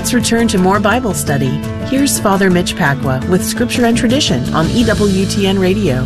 Let's return to more Bible study. Here's Father Mitch Pacwa with Scripture and Tradition on EWTN Radio.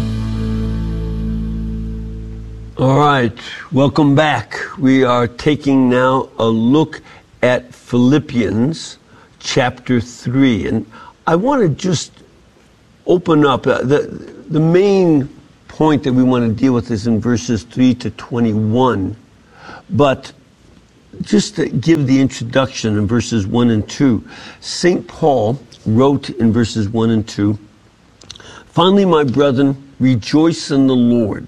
All right, welcome back. We are taking now a look at Philippians chapter 3. And I want to just open up. The main point that we want to deal with is in verses 3 to 21. But just to give the introduction in verses 1 and 2, St. Paul wrote in verses 1 and 2, "Finally, my brethren, rejoice in the Lord.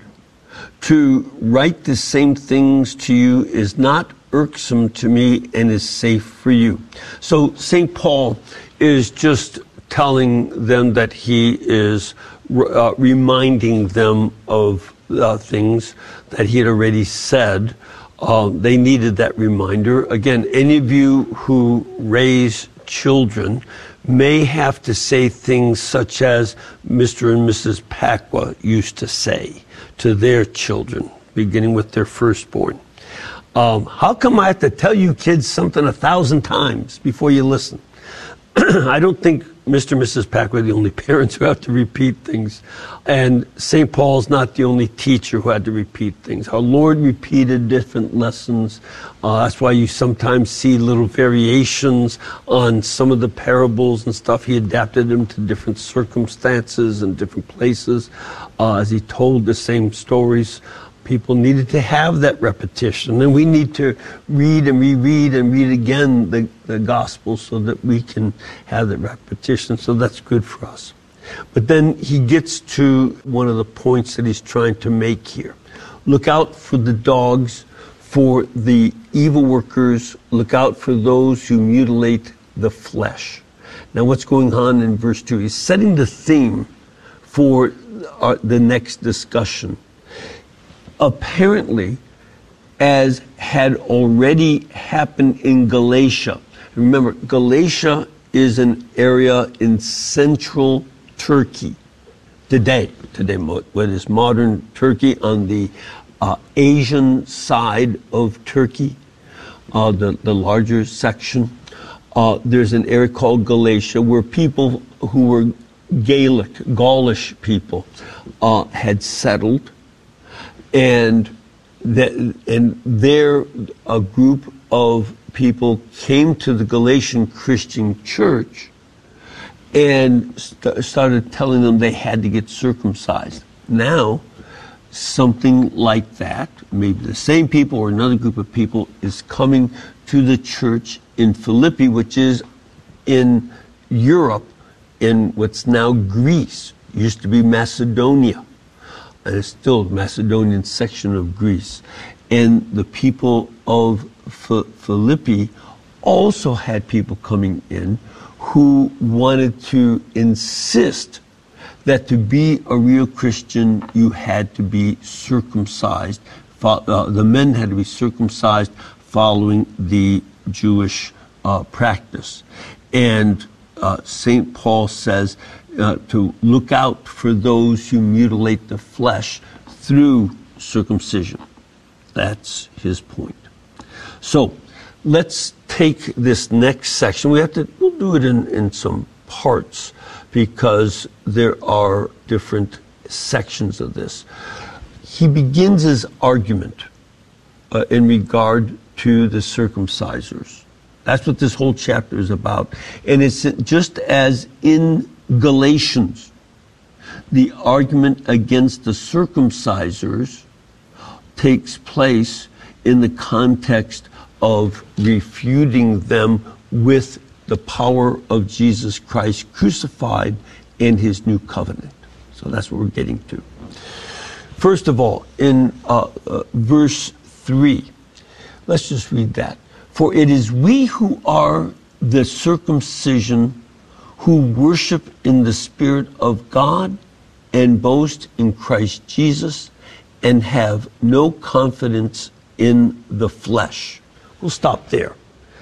To write the same things to you is not irksome to me and is safe for you." So St. Paul is just telling them that he is reminding them of things that he had already said. They needed that reminder. Again, any of you who raise children may have to say things such as Mr. and Mrs. Pacwa used to say to their children, beginning with their firstborn. How come I have to tell you kids something 1,000 times before you listen? I don't think Mr. and Mrs. Pacwa are the only parents who have to repeat things. And St. Paul's not the only teacher who had to repeat things. Our Lord repeated different lessons. That's why you sometimes see little variations on some of the parables and stuff. He adapted them to different circumstances and different places. As he told the same stories, people needed to have that repetition. And we need to read and reread and read again the gospel so that we can have the repetition. So that's good for us. But then he gets to one of the points that he's trying to make here. Look out for the dogs, for the evil workers. Look out for those who mutilate the flesh. Now what's going on in verse 2? He's setting the theme for the next discussion. Apparently, as had already happened in Galatia. Remember, Galatia is an area in central Turkey today, what is modern Turkey, on the Asian side of Turkey, the larger section. There's an area called Galatia where people who were Gaulish people had settled. And there a group of people came to the Galatian Christian church and started telling them they had to get circumcised. Now, something like that, maybe the same people or another group of people, is coming to the church in Philippi, which is in Europe, in what's now Greece. Used to be Macedonia. And it's still the Macedonian section of Greece. And the people of Philippi also had people coming in who wanted to insist that to be a real Christian, you had to be circumcised. The men had to be circumcised following the Jewish practice. And St. Paul says to look out for those who mutilate the flesh through circumcision. That's his point. So let's take this next section. We'll do it in some parts because there are different sections of this. He begins his argument in regard to the circumcisers. That's what this whole chapter is about. And it's just as in Galatians, the argument against the circumcisers takes place in the context of refuting them with the power of Jesus Christ crucified and his new covenant. So that's what we're getting to. First of all, in verse 3, let's just read that. For it is we who are the circumcision who worship in the Spirit of God and boast in Christ Jesus and have no confidence in the flesh. We'll stop there.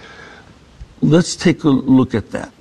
Let's take a look at that.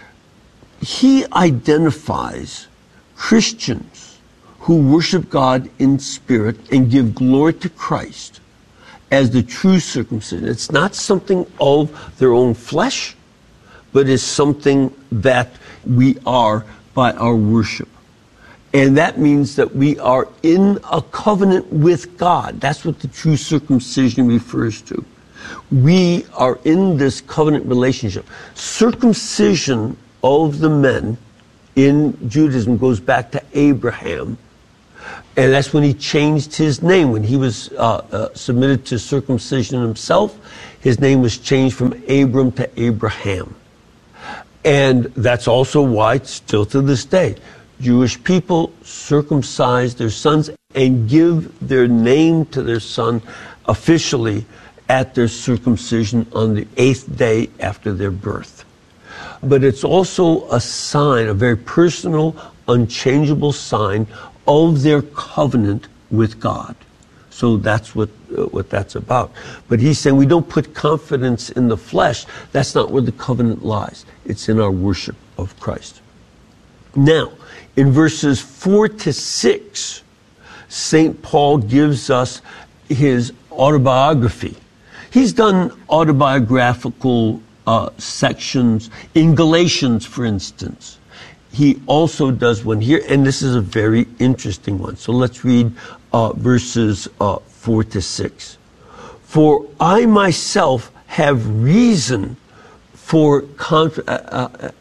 He identifies Christians who worship God in spirit and give glory to Christ as the true circumcision. It's not something of their own flesh, but is something that we are by our worship. And that means that we are in a covenant with God. That's what the true circumcision refers to. We are in this covenant relationship. Circumcision of the men in Judaism goes back to Abraham. And that's when he changed his name. When he was submitted to circumcision himself, his name was changed from Abram to Abraham. And that's also why, still to this day, Jewish people circumcise their sons and give their name to their son officially at their circumcision on the 8th day after their birth. But it's also a sign, a very personal, unchangeable sign of their covenant with God. So that's what that's about. But he's saying we don't put confidence in the flesh. That's not where the covenant lies. It's in our worship of Christ. Now, in verses 4 to 6, St. Paul gives us his autobiography. He's done autobiographical sections in Galatians, for instance. He also does one here, and this is a very interesting one. So let's read verses 4 to 6. For I myself have reason for confidence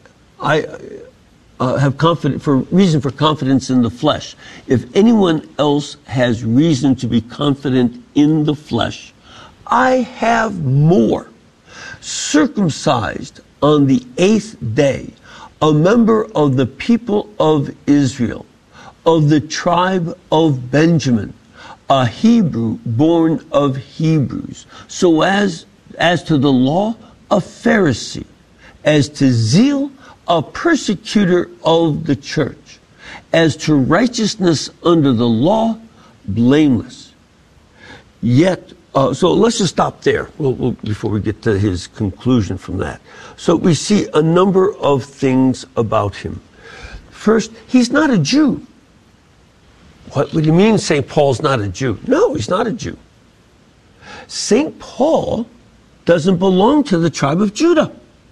in the flesh. If anyone else has reason to be confident in the flesh, I have more. Circumcised on the 8th day, a member of the people of Israel, of the tribe of Benjamin, a Hebrew born of Hebrews, so as to the law, a Pharisee, as to zeal, a persecutor of the church, as to righteousness under the law, blameless. Yet, so let's just stop there before we get to his conclusion from that. So we see a number of things about him. First, he's not a Jew. What do you mean St. Paul's not a Jew? No, he's not a Jew. St. Paul doesn't belong to the tribe of Judah.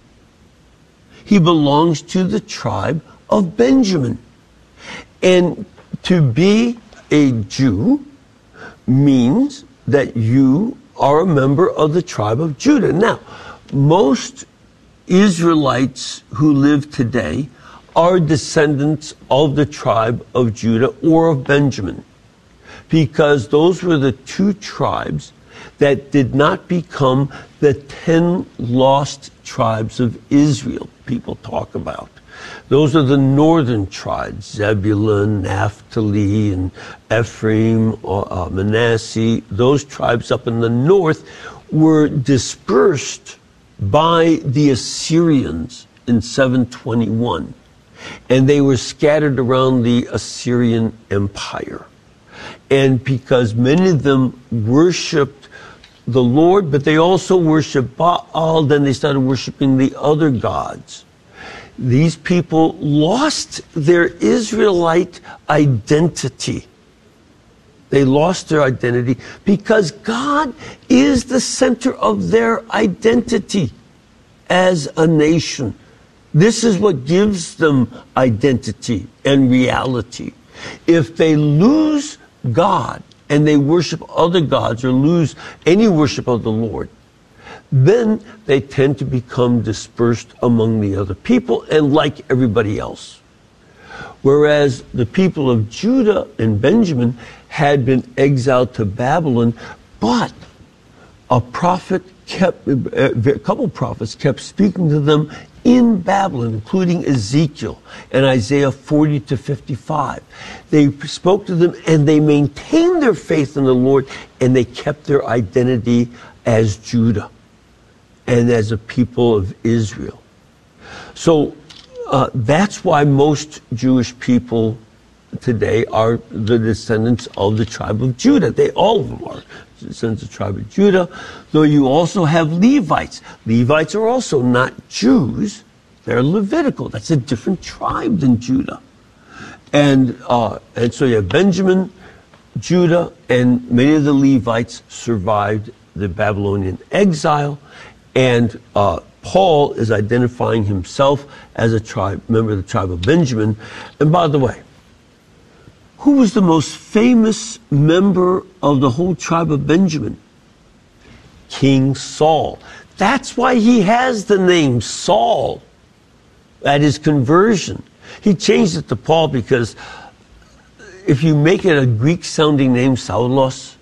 He belongs to the tribe of Benjamin. And to be a Jew means that you are a member of the tribe of Judah. Now, most Israelites who live today are descendants of the tribe of Judah or of Benjamin, because those were the two tribes that did not become the 10 lost tribes of Israel people talk about. Those are the northern tribes, Zebulun, Naphtali, and Ephraim, Manasseh. Those tribes up in the north were dispersed by the Assyrians in 721. And they were scattered around the Assyrian Empire. And because many of them worshipped the Lord, but they also worshiped Baal, then they started worshiping the other gods. These people lost their Israelite identity. They lost their identity because God is the center of their identity as a nation. This is what gives them identity and reality. If they lose God and they worship other gods or lose any worship of the Lord, then they tend to become dispersed among the other people and like everybody else. Whereas the people of Judah and Benjamin had been exiled to Babylon, but a couple prophets kept speaking to them in Babylon, including Ezekiel and Isaiah 40 to 55. They spoke to them and they maintained their faith in the Lord, and they kept their identity as Judah and as a people of Israel. So that's why most Jewish people today are the descendants of the tribe of Judah. All of them are descendants of the tribe of Judah, though you also have Levites. Levites are also not Jews. They're Levitical. That's a different tribe than Judah. And so you have Benjamin, Judah, and many of the Levites survived the Babylonian exile. And Paul is identifying himself as a member of the tribe of Benjamin. And by the way, who was the most famous member of the whole tribe of Benjamin? King Saul. That's why he has the name Saul at his conversion. He changed it to Paul because if you make it a Greek-sounding name, Saulos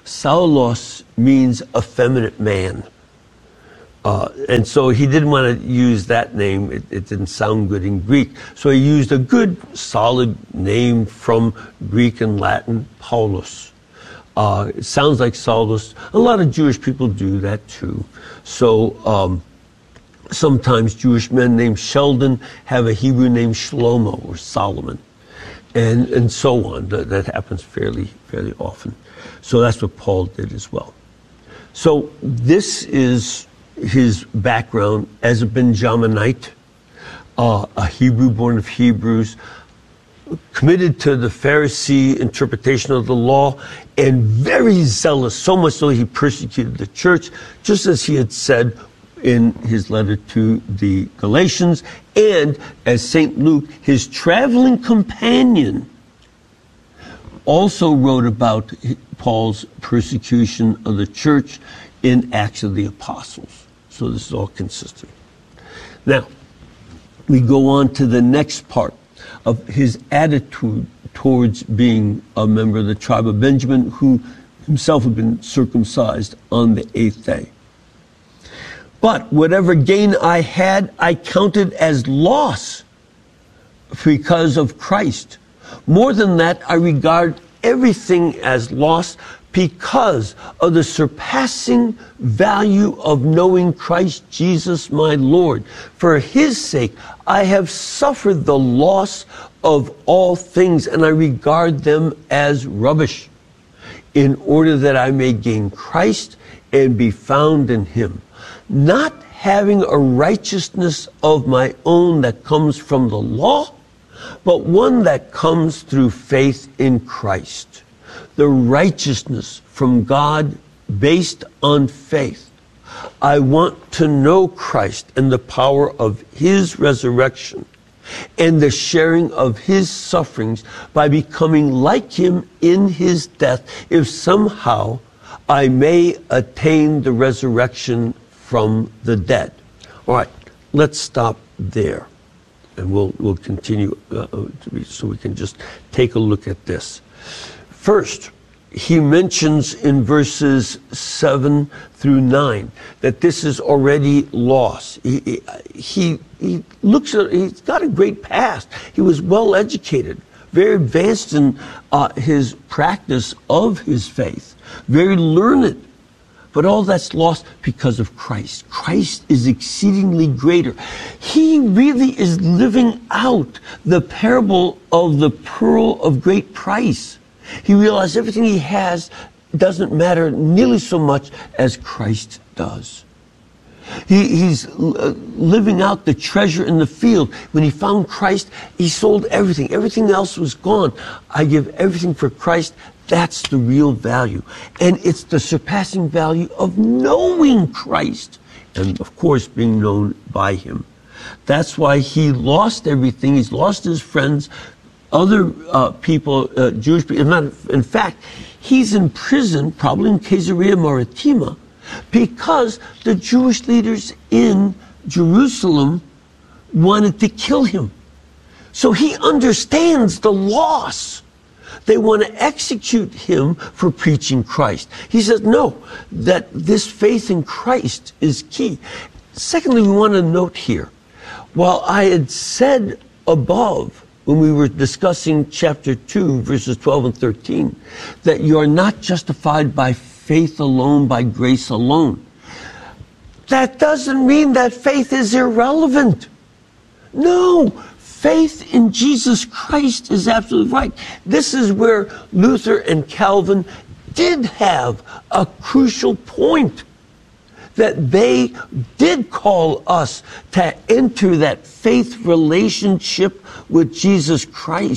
means effeminate man. And so he didn't want to use that name. It didn't sound good in Greek. So he used a good, solid name from Greek and Latin, Paulus. It sounds like Saulus. A lot of Jewish people do that too. So sometimes Jewish men named Sheldon have a Hebrew name Shlomo or Solomon. And so on. That happens fairly often. So that's what Paul did as well. So this is his background as a Benjaminite, a Hebrew born of Hebrews, committed to the Pharisee interpretation of the law, and very zealous, so much so he persecuted the church, just as he had said in his letter to the Galatians, and as St. Luke, his traveling companion, also wrote about Paul's persecution of the church in Acts of the Apostles. So this is all consistent. Now, we go on to the next part of his attitude towards being a member of the tribe of Benjamin, who himself had been circumcised on the 8th day. But whatever gain I had, I counted as loss because of Christ. More than that, I regard everything as loss because of the surpassing value of knowing Christ Jesus my Lord. For his sake, I have suffered the loss of all things, and I regard them as rubbish, in order that I may gain Christ and be found in him, not having a righteousness of my own that comes from the law, but one that comes through faith in Christ, the righteousness from God based on faith. I want to know Christ and the power of his resurrection and the sharing of his sufferings by becoming like him in his death, if somehow I may attain the resurrection from the dead. All right, let's stop there. And we'll continue so we can just take a look at this. First, he mentions in verses 7 through 9 that this is already lost. He looks at, he's got a great past. He was well educated, very advanced in his practice of his faith, very learned. But all that's lost because of Christ. Christ is exceedingly greater. He really is living out the parable of the pearl of great price. He realized everything he has doesn't matter nearly so much as Christ does. He's living out the treasure in the field. When he found Christ, he sold everything. Everything else was gone. I give everything for Christ. That's the real value. And it's the surpassing value of knowing Christ and, of course, being known by him. That's why he lost everything. He's lost his friends, other people, Jewish people. In fact, he's in prison, probably in Caesarea Maritima, because the Jewish leaders in Jerusalem wanted to kill him. So he understands the loss. They want to execute him for preaching Christ. He says, no, that this faith in Christ is key. Secondly, we want to note here, while I had said above, when we were discussing chapter 2, verses 12 and 13, that you are not justified by faith alone, by grace alone, that doesn't mean that faith is irrelevant. No, faith in Jesus Christ is absolutely right. This is where Luther and Calvin did have a crucial point, that they did call us to enter that faith relationship with Jesus Christ.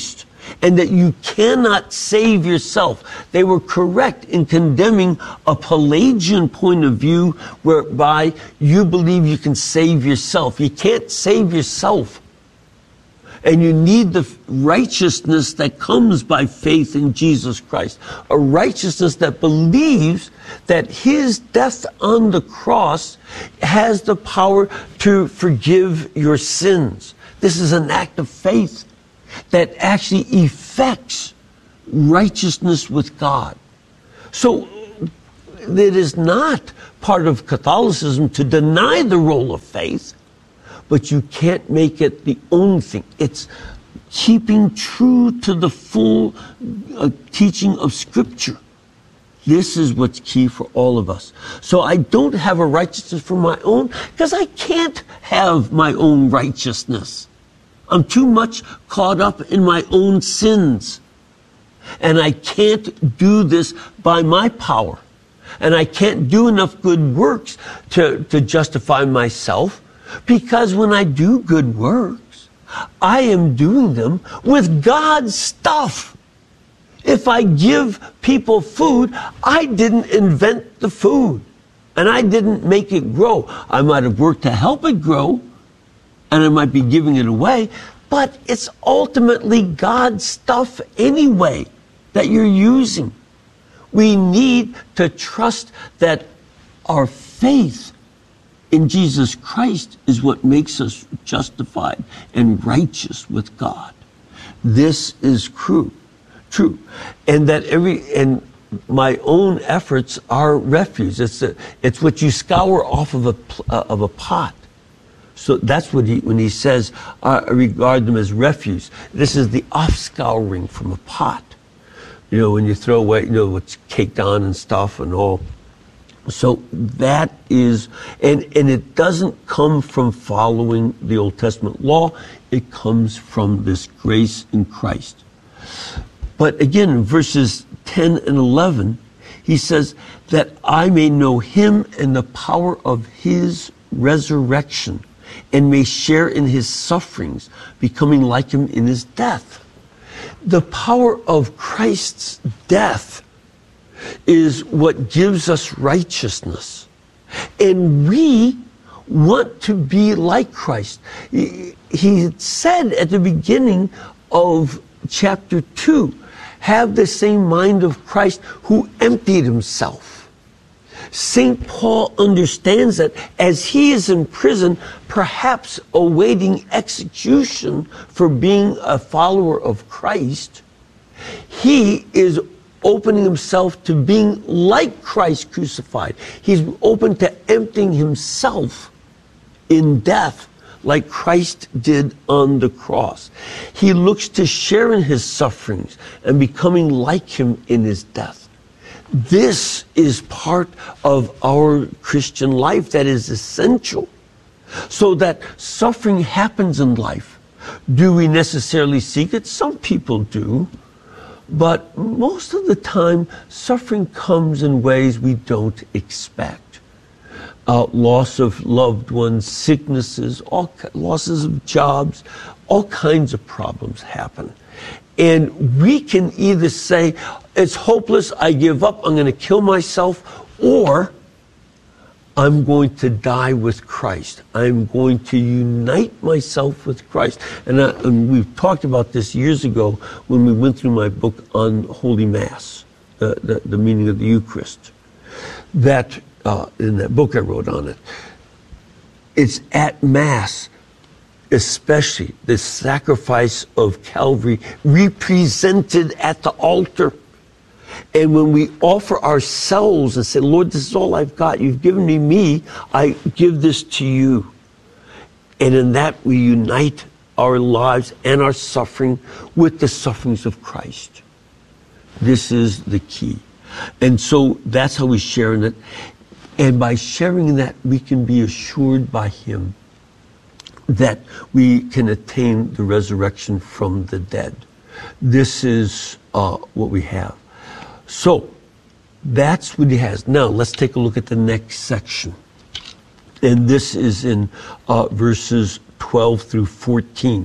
and that you cannot save yourself. They were correct in condemning a Pelagian point of view whereby you believe you can save yourself. You can't save yourself. And you need the righteousness that comes by faith in Jesus Christ. A righteousness that believes that his death on the cross has the power to forgive your sins. This is an act of faith that actually effects righteousness with God. So it is not part of Catholicism to deny the role of faith, but you can't make it the only thing. It's keeping true to the full teaching of Scripture. This is what's key for all of us. So I don't have a righteousness for my own, because I can't have my own righteousness. I'm too much caught up in my own sins. And I can't do this by my power. And I can't do enough good works to justify myself. Because when I do good works, I am doing them with God's stuff. If I give people food, I didn't invent the food. And I didn't make it grow. I might have worked to help it grow, and I might be giving it away, but it's ultimately God's stuff anyway that you're using. We need to trust that our faith in Jesus Christ is what makes us justified and righteous with God. This is true. And that and my own efforts are refuse. It's what you scour off of a pot. So that's what when he says, regard them as refuse. This is the offscouring from a pot. You know, when you throw away, what's caked on and stuff and all. So that is, and it doesn't come from following the Old Testament law. It comes from this grace in Christ. But again, in verses 10 and 11, he says that I may know him and the power of his resurrection and may share in his sufferings, becoming like him in his death. The power of Christ's death is what gives us righteousness. And we want to be like Christ. He said at the beginning of chapter 2, have the same mind of Christ who emptied himself. St. Paul understands that as he is in prison, perhaps awaiting execution for being a follower of Christ, he is opening himself to being like Christ crucified. He's open to emptying himself in death like Christ did on the cross. He looks to share in his sufferings and becoming like him in his death. This is part of our Christian life that is essential. So that suffering happens in life. Do we necessarily seek it? Some people do. But most of the time, suffering comes in ways we don't expect. Loss of loved ones, sicknesses, losses of jobs, all kinds of problems happen. And we can either say, it's hopeless, I give up, I'm going to kill myself, or I'm going to die with Christ. I'm going to unite myself with Christ. And we've talked about this years ago when we went through my book on Holy Mass, the meaning of the Eucharist. That, in that book I wrote on it, it's at Mass, especially the sacrifice of Calvary represented at the altar. And when we offer ourselves and say, Lord, this is all I've got. You've given me. I give this to you. And in that we unite our lives and our suffering with the sufferings of Christ. This is the key. And so that's how we share in it. And by sharing in that, we can be assured by him that we can attain the resurrection from the dead. This is what we have. So, that's what he has. Now, let's take a look at the next section. And this is in verses 12 through 14.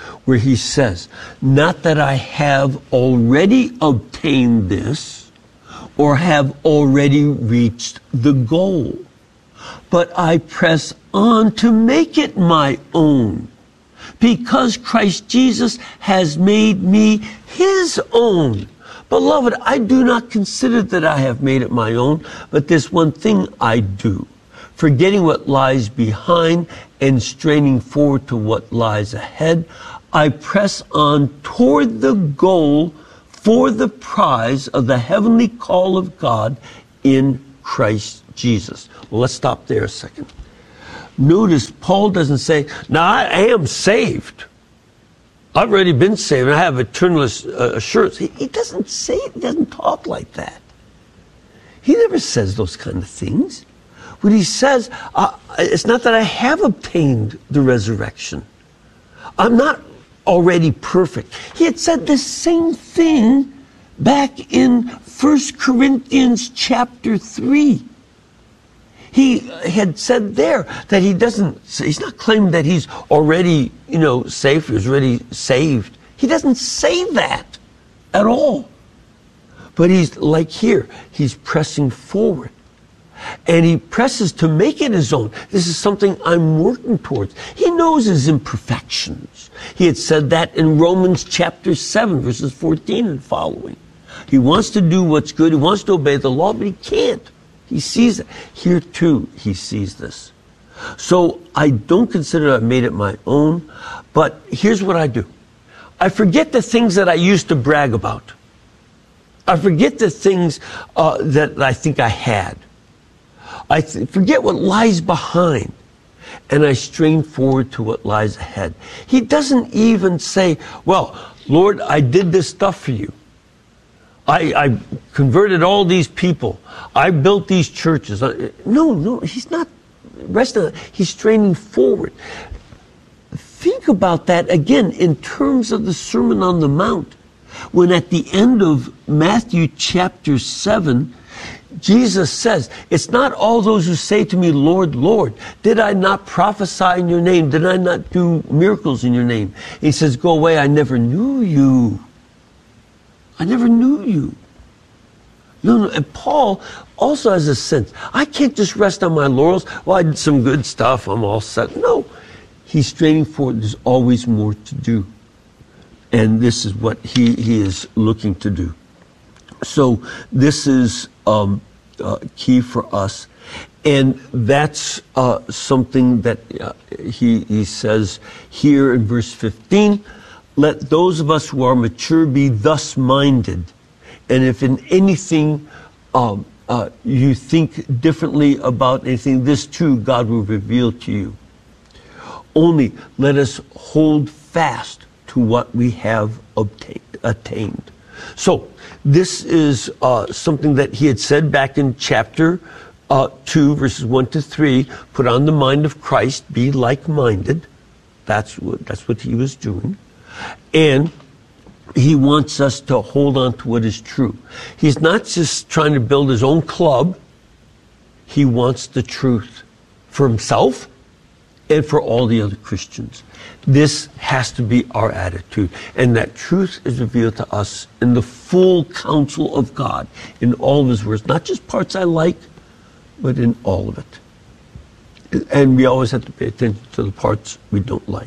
where he says, not that I have already obtained this or have already reached the goal, but I press on to make it my own, because Christ Jesus has made me his own. Beloved, I do not consider that I have made it my own, but this one thing I do, forgetting what lies behind and straining forward to what lies ahead, I press on toward the goal for the prize of the heavenly call of God in Christ Jesus. Well, let's stop there a second. Notice Paul doesn't say, now I am saved. I've already been saved and I have eternal assurance. He doesn't say it. He doesn't talk like that. He never says those kind of things. What he says, it's not that I have obtained the resurrection. I'm not already perfect. He had said the same thing back in 1 Corinthians chapter 3. He had said there that he's not claiming that he's already, safe, he's already saved. He doesn't say that at all. But he's like here, he's pressing forward. And he presses to make it his own. This is something I'm working towards. He knows his imperfections. He had said that in Romans chapter 7, verses 14 and following. He wants to do what's good. He wants to obey the law, but he can't. He sees it. Here too, he sees this. So I don't consider I've made it my own, but here's what I do. I forget the things that I used to brag about. I forget the things that I think I had. I forget what lies behind, and I strain forward to what lies ahead. He doesn't even say, well, Lord, I did this stuff for you. I converted all these people. I built these churches. No, he's not resting on that. He's straining forward. Think about that again in terms of the Sermon on the Mount. When at the end of Matthew chapter 7, Jesus says, it's not all those who say to me, Lord, Lord, did I not prophesy in your name? Did I not do miracles in your name? He says, go away, I never knew you. I never knew you. No, and Paul also has a sense. I can't just rest on my laurels. Well, I did some good stuff. I'm all set. No, he's straining forward. There's always more to do. And this is what he is looking to do. So this is key for us. And that's something that he says here in verse 15. Let those of us who are mature be thus minded. And if in anything you think differently about anything, this too God will reveal to you. Only let us hold fast to what we have attained. So this is something that he had said back in chapter 2, verses 1 to 3. Put on the mind of Christ, be like-minded. That's what he was doing. And he wants us to hold on to what is true. He's not just trying to build his own club. He wants the truth for himself and for all the other Christians. This has to be our attitude. And that truth is revealed to us in the full counsel of God, in all of his words. Not just parts I like, but in all of it. And we always have to pay attention to the parts we don't like.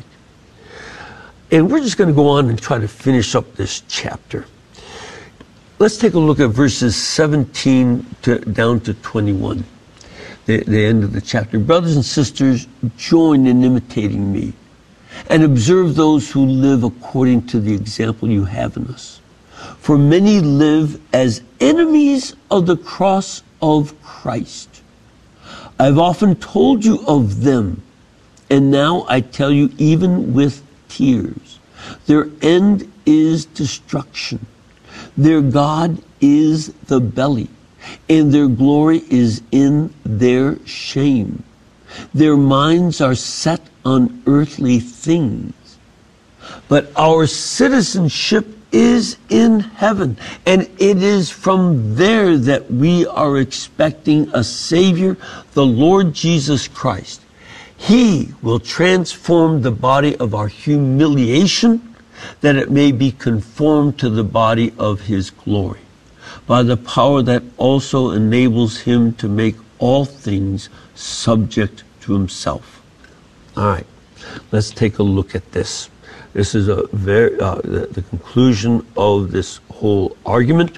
And we're just going to go on and try to finish up this chapter. Let's take a look at verses 17 down to 21, the end of the chapter. Brothers and sisters, join in imitating me and observe those who live according to the example you have in us. For many live as enemies of the cross of Christ. I've often told you of them, and now I tell you even with tears. Their end is destruction. Their God is the belly, and their glory is in their shame. Their minds are set on earthly things. But our citizenship is in heaven, and it is from there that we are expecting a Savior, the Lord Jesus Christ. He will transform the body of our humiliation, that it may be conformed to the body of his glory, by the power that also enables him to make all things subject to himself. All right, let's take a look at this. This is the conclusion of this whole argument.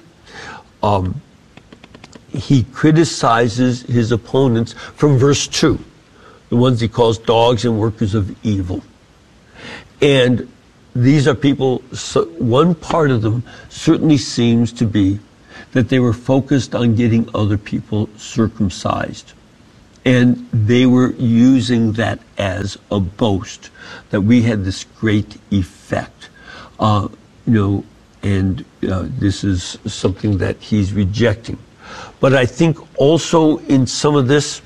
He criticizes his opponents from verse 2, the ones he calls dogs and workers of evil. And these are people, one part of them certainly seems to be that they were focused on getting other people circumcised. And they were using that as a boast, that we had this great effect. This is something that he's rejecting. But I think also in some of this,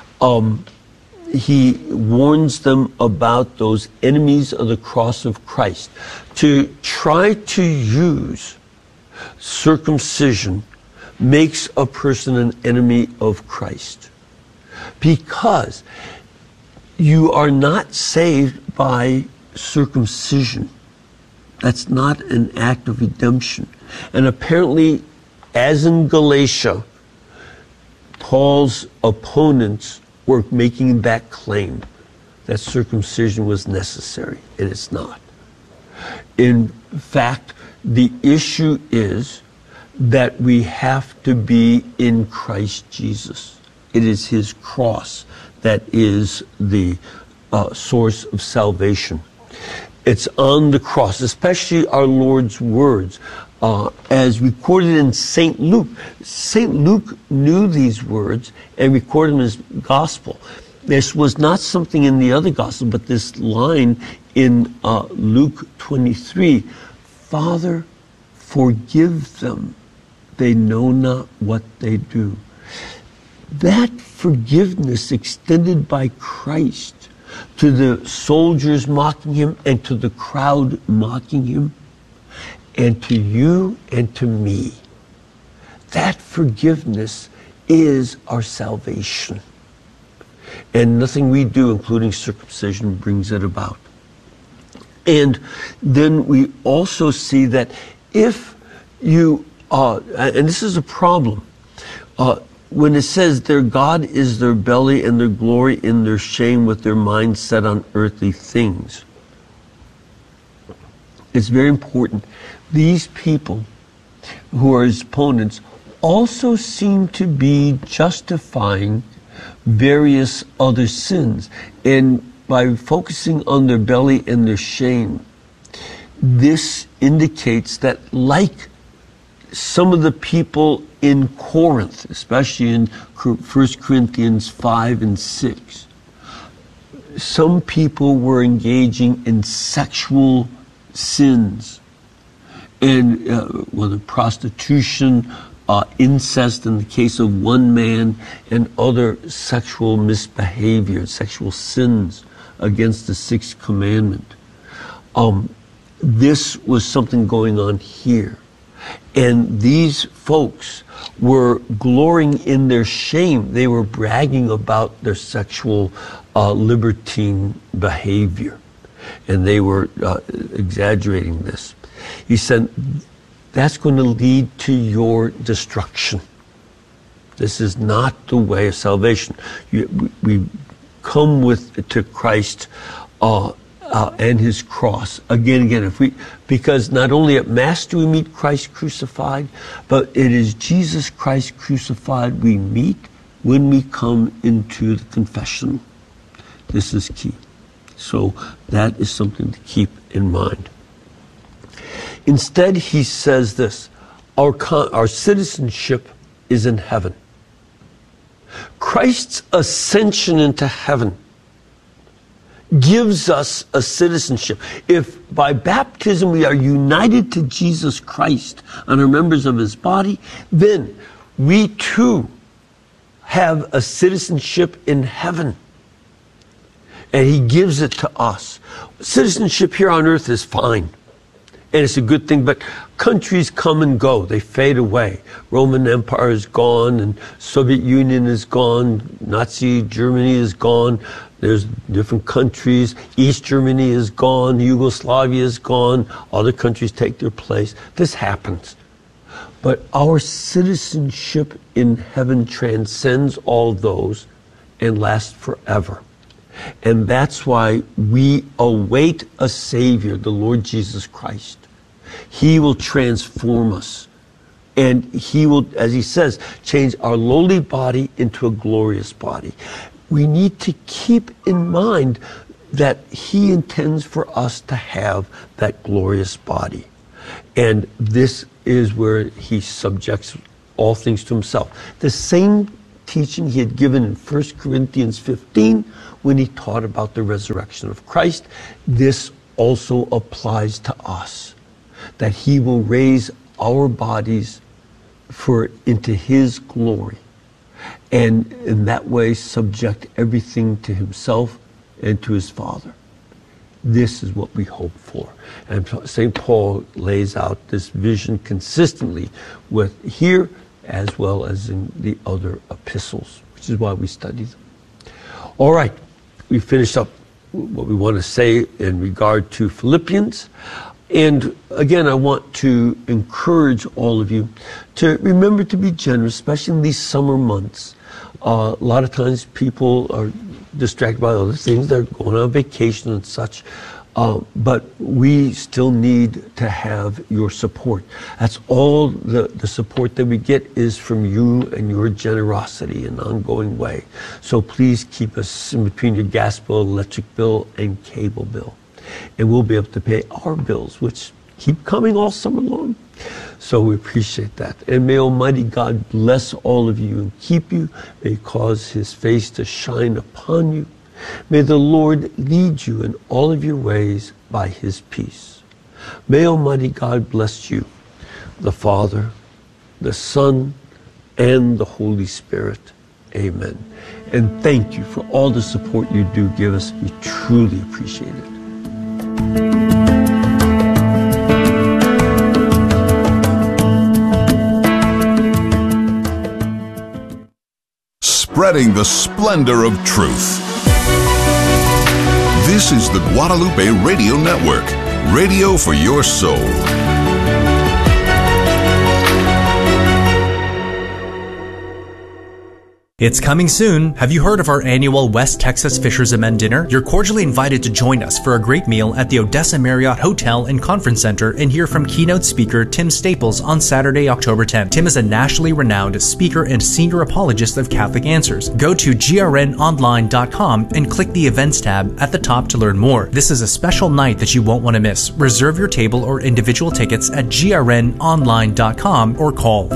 he warns them about those enemies of the cross of Christ. To try to use circumcision makes a person an enemy of Christ, because you are not saved by circumcision. That's not an act of redemption. And apparently, as in Galatia, Paul's opponents were making that claim that circumcision was necessary, and it's not. In fact, the issue is that we have to be in Christ Jesus. It is his cross that is the source of salvation. It's on the cross, especially our Lord's words, as recorded in St. Luke. St. Luke knew these words and recorded them as gospel. This was not something in the other gospel, but this line in Luke 23, Father, forgive them. They know not what they do. That forgiveness extended by Christ to the soldiers mocking him and to the crowd mocking him and to you and to me. That forgiveness is our salvation. And nothing we do, including circumcision, brings it about. And then we also see that if you, and this is a problem, when it says their God is their belly and their glory in their shame, with their minds set on earthly things. It's very important. These people who are his opponents also seem to be justifying various other sins. And by focusing on their belly and their shame, this indicates that, like some of the people in Corinth, especially in 1 Corinthians 5 and 6, some people were engaging in sexual sins, and whether prostitution, incest in the case of one man, and other sexual misbehavior, sexual sins against the sixth commandment. This was something going on here. And these folks were glorying in their shame. They were bragging about their sexual libertine behavior. And they were exaggerating this. He said, that's going to lead to your destruction. This is not the way of salvation. We come to Christ and his cross again. Because not only at Mass do we meet Christ crucified, but it is Jesus Christ crucified we meet when we come into the confession. This is key. So that is something to keep in mind. Instead, he says this: our citizenship is in heaven. Christ's ascension into heaven gives us a citizenship. If by baptism we are united to Jesus Christ and are members of his body, then we too have a citizenship in heaven. And he gives it to us. Citizenship here on earth is fine. And it's a good thing, but countries come and go. They fade away. Roman Empire is gone, and Soviet Union is gone. Nazi Germany is gone. There's different countries. East Germany is gone. Yugoslavia is gone. Other countries take their place. This happens. But our citizenship in heaven transcends all those and lasts forever. And that's why we await a Savior, the Lord Jesus Christ. He will transform us. And He will, as He says, change our lowly body into a glorious body. We need to keep in mind that He intends for us to have that glorious body. And this is where He subjects all things to Himself. The same teaching He had given in 1 Corinthians 15 when He taught about the resurrection of Christ, this also applies to us. That He will raise our bodies into His glory. And in that way subject everything to Himself and to His Father. This is what we hope for. And St. Paul lays out this vision consistently with here as well as in the other epistles, which is why we study them. All right, we finished up what we want to say in regard to Philippians. And again, I want to encourage all of you to remember to be generous, especially in these summer months. A lot of times people are distracted by other things. They're going on vacation and such. But we still need to have your support. That's all the support that we get is from you and your generosity in an ongoing way. So please keep us in between your gas bill, electric bill, and cable bill. And we'll be able to pay our bills, which keep coming all summer long. So we appreciate that. And may Almighty God bless all of you and keep you. May He cause His face to shine upon you. May the Lord lead you in all of your ways by His peace. May Almighty God bless you, the Father, the Son, and the Holy Spirit. Amen. And thank you for all the support you do give us. We truly appreciate it. Spreading the splendor of truth. This is the Guadalupe Radio Network, radio for your soul. It's coming soon. Have you heard of our annual West Texas Fishers of Men dinner? You're cordially invited to join us for a great meal at the Odessa Marriott Hotel and Conference Center and hear from keynote speaker Tim Staples on Saturday, October 10th. Tim is a nationally renowned speaker and senior apologist of Catholic Answers. Go to grnonline.com and click the events tab at the top to learn more. This is a special night that you won't want to miss. Reserve your table or individual tickets at grnonline.com or call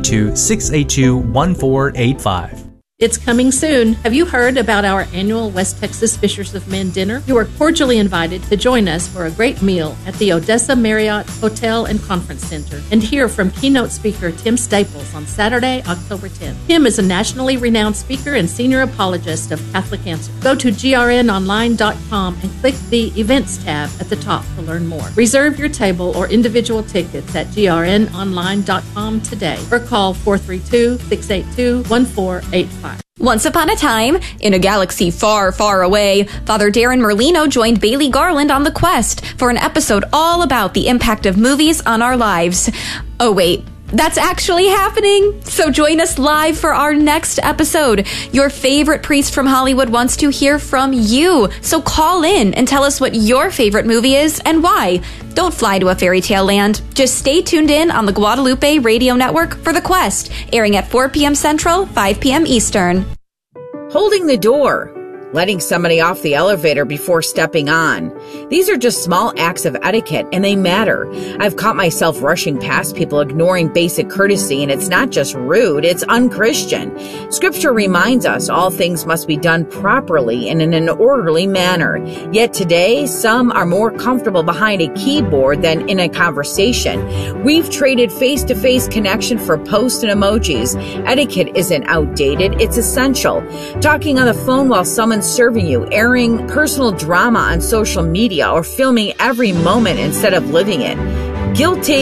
432-682-1485. It's coming soon. Have you heard about our annual West Texas Fishers of Men dinner? You are cordially invited to join us for a great meal at the Odessa Marriott Hotel and Conference Center and hear from keynote speaker Tim Staples on Saturday, October 10th. Tim is a nationally renowned speaker and senior apologist of Catholic Answers. Go to grnonline.com and click the events tab at the top to learn more. Reserve your table or individual tickets at grnonline.com today or call 432-682-1485. Once upon a time, in a galaxy far, far away, Father Darren Merlino joined Bailey Garland on The Quest for an episode all about the impact of movies on our lives. Oh wait, that's actually happening! So join us live for our next episode. Your favorite priest from Hollywood wants to hear from you. So call in and tell us what your favorite movie is and why. Don't fly to a fairy tale land. Just stay tuned in on the Guadalupe Radio Network for The Quest, airing at 4 p.m. Central, 5 p.m. Eastern. Holding the door. Letting somebody off the elevator before stepping on. These are just small acts of etiquette, and they matter. I've caught myself rushing past people, ignoring basic courtesy, and it's not just rude, it's unchristian. Scripture reminds us all things must be done properly and in an orderly manner. Yet today, some are more comfortable behind a keyboard than in a conversation. We've traded face-to-face connection for posts and emojis. Etiquette isn't outdated, it's essential. Talking on the phone while someone serving you, airing personal drama on social media, or filming every moment instead of living it. Guilty.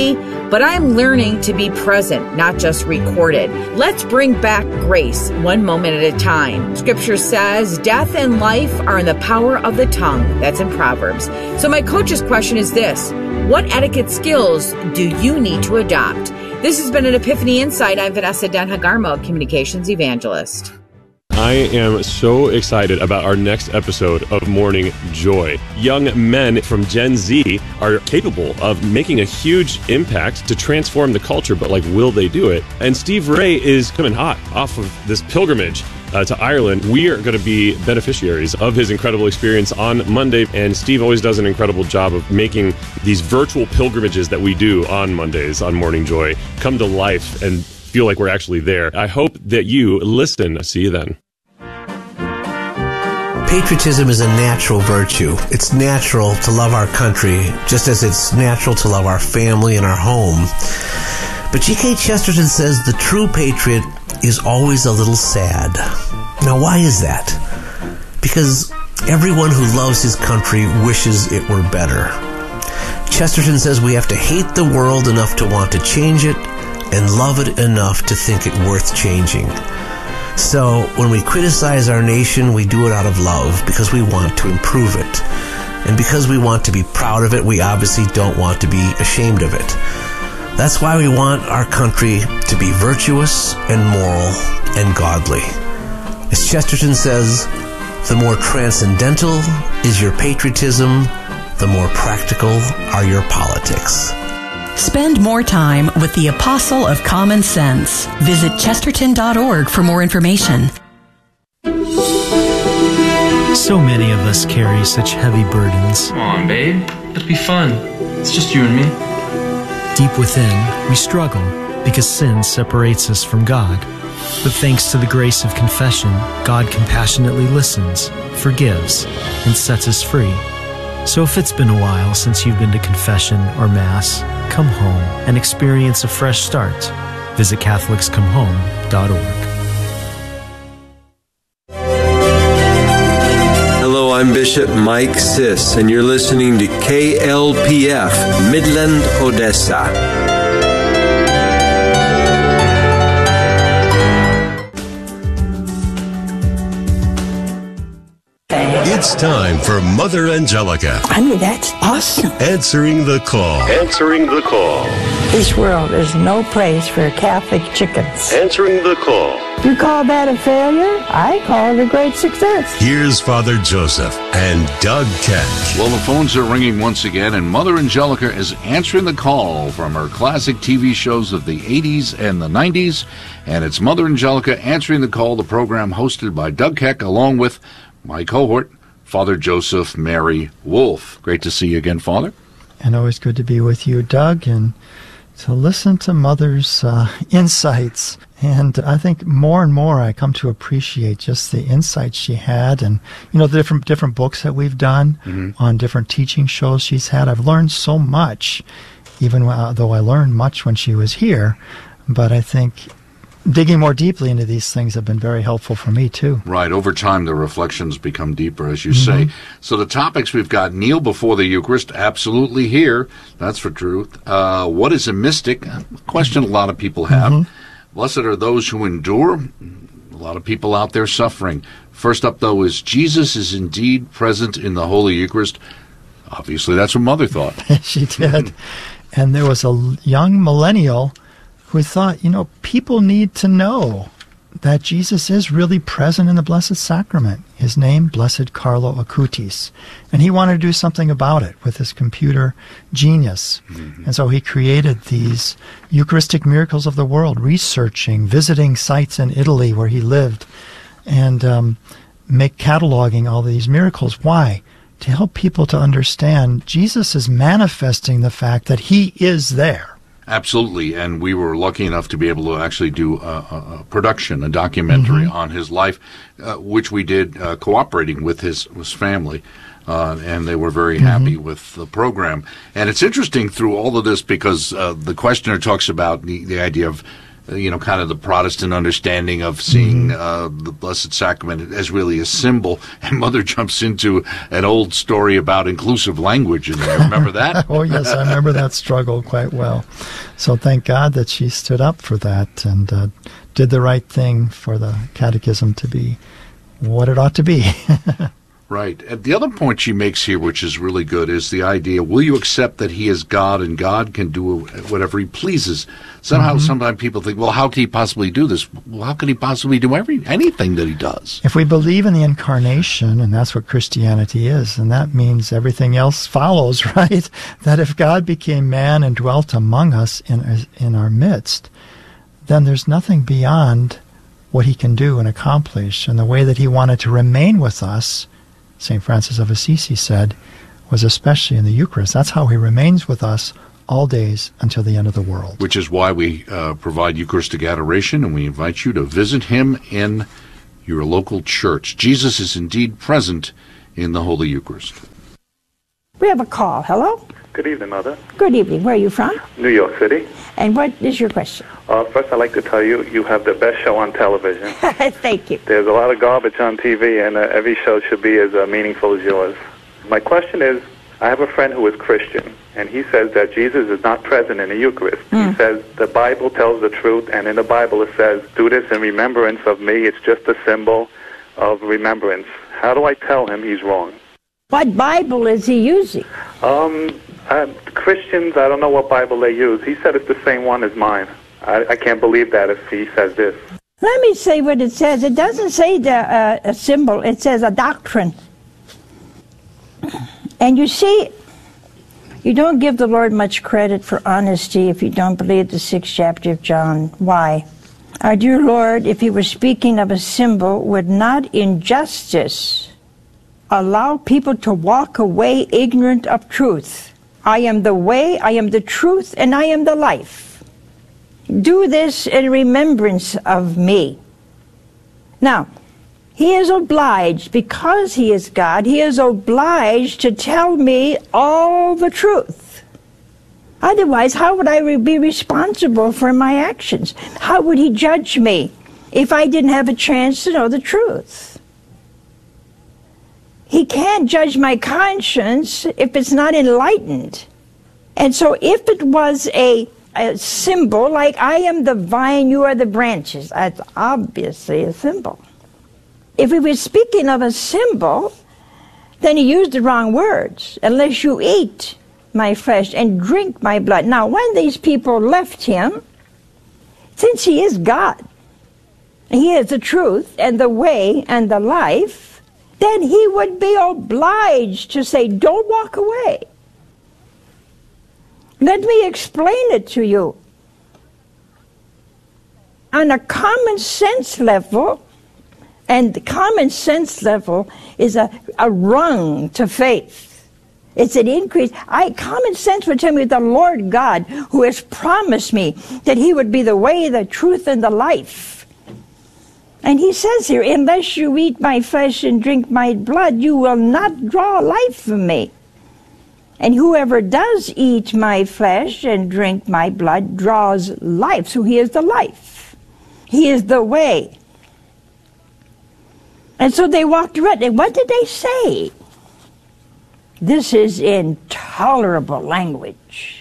but I'm learning to be present, not just recorded. Let's bring back grace one moment at a time. Scripture says death and life are in the power of the tongue. That's in Proverbs. So my coach's question is this: what etiquette skills do you need to adopt? This has been an Epiphany Insight. I'm Vanessa Den-Hagarmo, Communications Evangelist. I am so excited about our next episode of Morning Joy. Young men from Gen Z are capable of making a huge impact to transform the culture, but will they do it? And Steve Ray is coming hot off of this pilgrimage to Ireland. We are going to be beneficiaries of his incredible experience on Monday, and Steve always does an incredible job of making these virtual pilgrimages that we do on Mondays on Morning Joy come to life and feel like we're actually there. I hope that you listen. See you then. Patriotism is a natural virtue. It's natural to love our country, just as it's natural to love our family and our home. But G.K. Chesterton says the true patriot is always a little sad. Now, why is that? Because everyone who loves his country wishes it were better. Chesterton says we have to hate the world enough to want to change it and love it enough to think it worth changing. So when we criticize our nation, we do it out of love because we want to improve it. And because we want to be proud of it, we obviously don't want to be ashamed of it. That's why we want our country to be virtuous and moral and godly. As Chesterton says, the more transcendental is your patriotism, the more practical are your politics. Spend more time with the Apostle of Common Sense. Visit chesterton.org for more information. So many of us carry such heavy burdens. Come on, babe. It'll be fun. It's just you and me. Deep within, we struggle because sin separates us from God. But thanks to the grace of confession, God compassionately listens, forgives, and sets us free. So if it's been a while since you've been to confession or Mass, come home and experience a fresh start. Visit CatholicsComeHome.org. Hello, I'm Bishop Mike Siss, and you're listening to KLPF, Midland, Odessa. It's time for Mother Angelica. I mean, that's awesome. Answering the call. Answering the call. This world is no place for Catholic chickens. Answering the call. You call that a failure? I call it a great success. Here's Father Joseph and Doug Keck. Well, the phones are ringing once again, and Mother Angelica is answering the call from her classic TV shows of the 80s and the 90s. And it's Mother Angelica answering the call, the program hosted by Doug Keck, along with my cohort, Father Joseph Mary Wolf. Great to see you again, Father. And always good to be with you, Doug, and to listen to Mother's insights. And I think more and more I come to appreciate just the insights she had, and the different books that we've done on different teaching shows she's had. I've learned so much, even though I learned much when she was here. But I think digging more deeply into these things have been very helpful for me, too. Right. Over time, the reflections become deeper, as you say. So the topics we've got: kneel before the Eucharist, absolutely here. That's for truth. What is a mystic? A question a lot of people have. Blessed are those who endure. A lot of people out there suffering. First up, though, is Jesus is indeed present in the Holy Eucharist. Obviously, that's what Mother thought. She did. And there was a young millennial who thought, people need to know that Jesus is really present in the Blessed Sacrament. His name, Blessed Carlo Acutis. And he wanted to do something about it with his computer genius. And so he created these Eucharistic miracles of the world, researching, visiting sites in Italy where he lived, and cataloging all these miracles. Why? To help people to understand Jesus is manifesting the fact that he is there. Absolutely, and we were lucky enough to be able to actually do a production, a documentary on his life, which we did cooperating with his family, and they were very happy with the program. And it's interesting through all of this because the questioner talks about the idea of kind of the Protestant understanding of seeing the Blessed Sacrament as really a symbol. And Mother jumps into an old story about inclusive language in there. Remember that? Oh, yes, I remember that struggle quite well. So thank God that she stood up for that and did the right thing for the catechism to be what it ought to be. Right. And the other point she makes here, which is really good, is the idea, will you accept that he is God and God can do whatever he pleases? Somehow, sometimes people think, well, how can he possibly do this? Well, how can he possibly do anything that he does? If we believe in the incarnation, and that's what Christianity is, and that means everything else follows, right? That if God became man and dwelt among us in our midst, then there's nothing beyond what he can do and accomplish. And the way that he wanted to remain with us, St. Francis of Assisi said, was especially in the Eucharist. That's how he remains with us all days until the end of the world. Which is why we provide Eucharistic adoration, and we invite you to visit him in your local church. Jesus is indeed present in the Holy Eucharist. We have a call. Hello? Good evening, Mother. Good evening. Where are you from? New York City. And what is your question? First, I'd like to tell you, you have the best show on television. Thank you. There's a lot of garbage on TV, and every show should be as meaningful as yours. My question is, I have a friend who is Christian, and he says that Jesus is not present in the Eucharist. He says the Bible tells the truth, and in the Bible it says, do this in remembrance of me. It's just a symbol of remembrance. How do I tell him he's wrong? What Bible is he using? Christians, I don't know what Bible they use. He said it's the same one as mine. I can't believe that if he says this. Let me say what it says. It doesn't say a symbol. It says a doctrine. And you see, you don't give the Lord much credit for honesty if you don't believe the 6th chapter of John. Why? Our dear Lord, if he were speaking of a symbol, would not in justice allow people to walk away ignorant of truth. I am the way, I am the truth, and I am the life. Do this in remembrance of me. Now, he is obliged, because he is God, he is obliged to tell me all the truth. Otherwise, how would I be responsible for my actions? How would he judge me if I didn't have a chance to know the truth? He can't judge my conscience if it's not enlightened. And so if it was a symbol, like I am the vine, you are the branches, that's obviously a symbol. If he was speaking of a symbol, then he used the wrong words. Unless you eat my flesh and drink my blood. Now, when these people left him, since he is God, he is the truth and the way and the life, then he would be obliged to say, don't walk away. Let me explain it to you. On a common sense level, and the common sense level is a rung to faith. It's an increase. Common sense would tell me the Lord God, who has promised me that he would be the way, the truth, and the life. And he says here, unless you eat my flesh and drink my blood, you will not draw life from me. And whoever does eat my flesh and drink my blood draws life. So he is the life. He is the way. And so they walked around. And what did they say? This is intolerable language.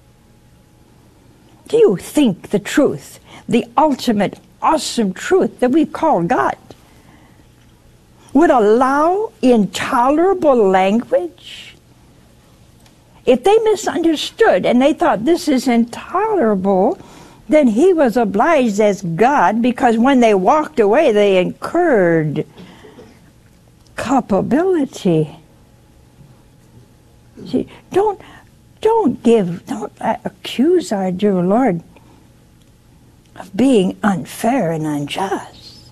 Do you think the truth, the ultimate awesome truth that we call God, would allow intolerable language? If they misunderstood and they thought this is intolerable, then he was obliged as God, because when they walked away, they incurred culpability. See, don't accuse our dear Lord of being unfair and unjust.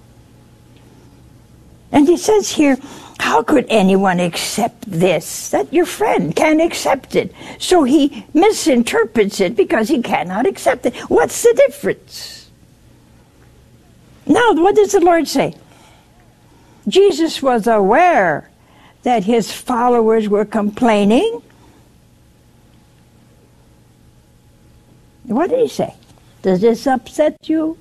And he says here, how could anyone accept this? That your friend can't accept it. So he misinterprets it because he cannot accept it. What's the difference? Now, what does the Lord say? Jesus was aware that his followers were complaining. What did he say? Does this upset you?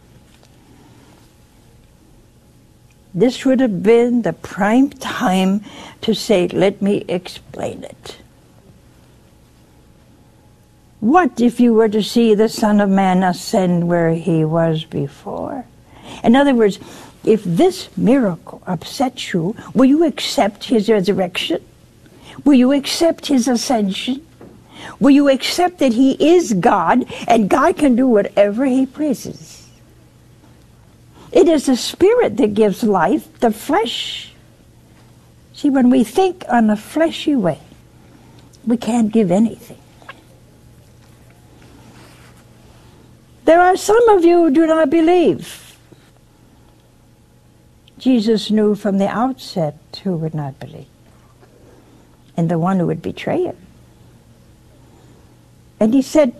This would have been the prime time to say, let me explain it. What if you were to see the Son of Man ascend where he was before? In other words, if this miracle upsets you, will you accept his resurrection? Will you accept his ascension? Will you accept that he is God and God can do whatever he pleases? It is the Spirit that gives life, the flesh. See, when we think on a fleshy way, we can't give anything. There are some of you who do not believe. Jesus knew from the outset who would not believe, and the one who would betray him. And he said,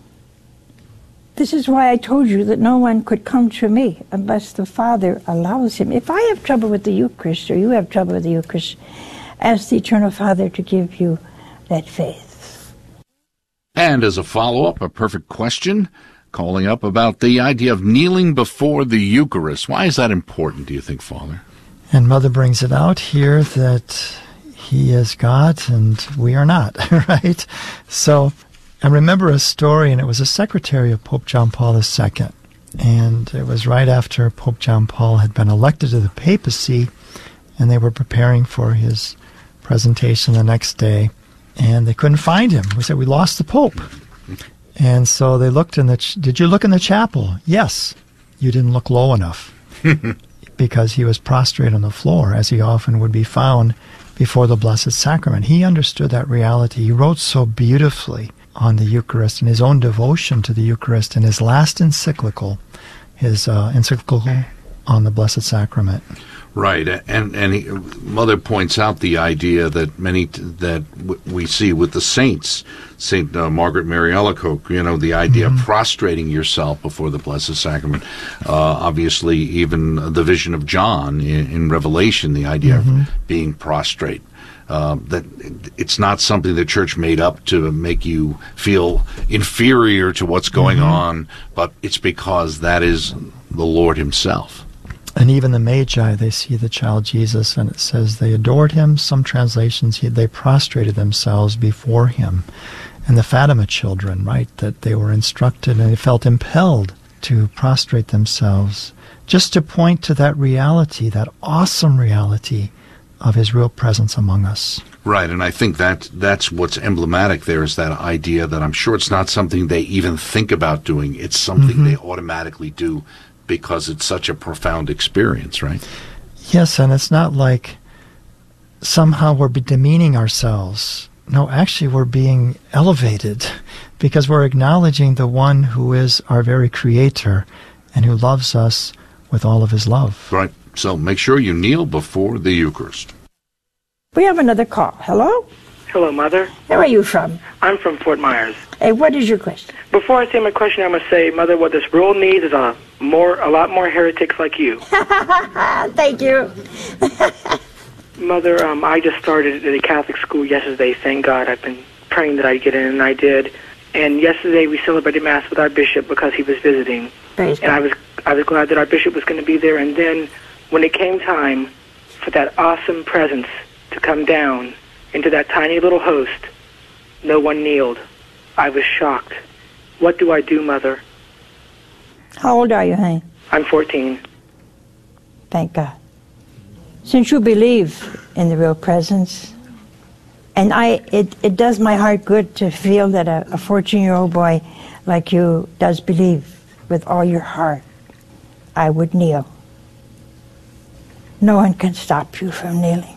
this is why I told you that no one could come to me unless the Father allows him. If I have trouble with the Eucharist, or you have trouble with the Eucharist, ask the Eternal Father to give you that faith. And as a follow-up, a perfect question, calling up about the idea of kneeling before the Eucharist. Why is that important, do you think, Father? And Mother brings it out here that he is God and we are not, right? So I remember a story, and it was a secretary of Pope John Paul II. And it was right after Pope John Paul had been elected to the papacy, and they were preparing for his presentation the next day, and they couldn't find him. We said, we lost the Pope. And so they looked in the... Did you look in the chapel? Yes. You didn't look low enough. Because he was prostrate on the floor, as he often would be found before the Blessed Sacrament. He understood that reality. He wrote so beautifully on the Eucharist and his own devotion to the Eucharist in his last encyclical, encyclical on the Blessed Sacrament. Right, and Mother points out the idea that we see with the saints, Saint Margaret Mary Alacoque, the idea of prostrating yourself before the Blessed Sacrament. Obviously, even the vision of John in Revelation, the idea of being prostrate. That it's not something the Church made up to make you feel inferior to what's going on, but it's because that is the Lord himself. And even the Magi, they see the child Jesus, and it says they adored him. Some translations, they prostrated themselves before him. And the Fatima children, right, that they were instructed and they felt impelled to prostrate themselves, just to point to that reality, that awesome reality of his real presence among us. Right, and I think that's what's emblematic there, is that idea that I'm sure it's not something they even think about doing. It's something they automatically do because it's such a profound experience, right? Yes, and it's not like somehow we're demeaning ourselves. No, actually we're being elevated because we're acknowledging the one who is our very creator and who loves us with all of his love. Right. So make sure you kneel before the Eucharist. We have another call. Hello? Hello, Mother. Where are you from? I'm from Fort Myers. Hey, what is your question? Before I say my question, I must say, Mother, what this world needs is a lot more heretics like you. Thank you. Mother, I just started at a Catholic school yesterday. Thank God. I've been praying that I'd get in, and I did. And yesterday we celebrated Mass with our bishop because he was visiting. Praise and God. I was glad that our bishop was going to be there. And then when it came time for that awesome presence to come down into that tiny little host, no one kneeled. I was shocked. What do I do, Mother? How old are you, honey? I'm 14. Thank God. Since you believe in the real presence, and it does my heart good to feel that a 14-year-old boy like you does believe with all your heart, I would kneel. No one can stop you from kneeling.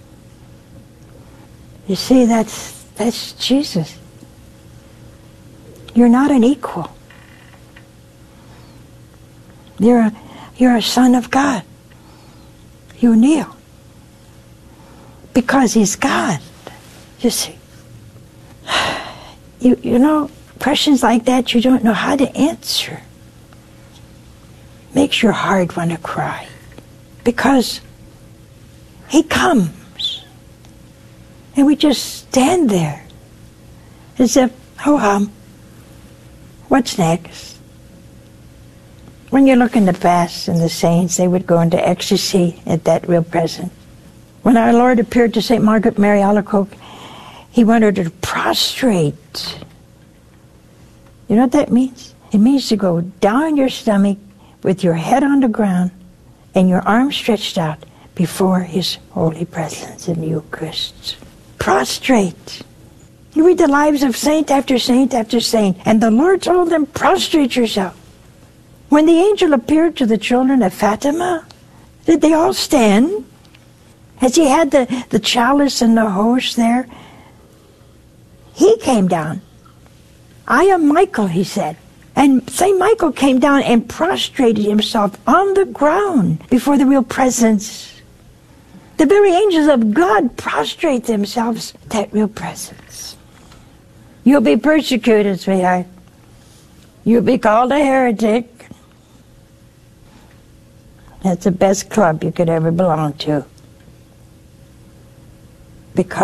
You see, that's Jesus. You're not an equal. You're a son of God. You kneel because he's God. You see, you know, questions like that you don't know how to answer. Makes your heart want to cry because he comes. And we just stand there as if, what's next? When you look in the past and the saints, they would go into ecstasy at that real presence. When our Lord appeared to St. Margaret Mary Alacoque, he wanted her to prostrate. You know what that means? It means to go down on your stomach with your head on the ground and your arms stretched out before his holy presence in the Eucharist. Prostrate. You read the lives of saint after saint after saint, and the Lord told them, prostrate yourself. When the angel appeared to the children of Fatima, did they all stand? As he had the chalice and the host there, he came down. I am Michael, he said. And St. Michael came down and prostrated himself on the ground before the real presence. The very angels of God prostrate themselves at that real presence. You'll be persecuted, sweetheart. You'll be called a heretic. That's the best club you could ever belong to. Because